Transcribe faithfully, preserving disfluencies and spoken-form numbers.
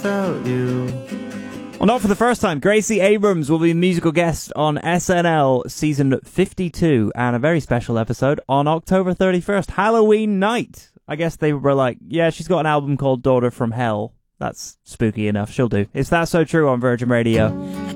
without you. Well, not for the first time. Gracie Abrams will be a musical guest on S N L season fifty-two, and a very special episode on October thirty-first, Halloween night. I guess they were like, yeah, she's got an album called Daughter from Hell. That's spooky enough. She'll do. Is That So True on Virgin Radio?